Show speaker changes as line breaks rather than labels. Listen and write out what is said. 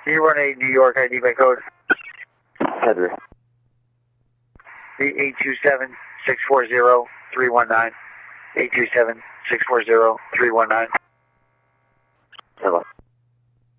Can you run a New York ID by code?
Heather.
The 827-640-319. 827-640-319.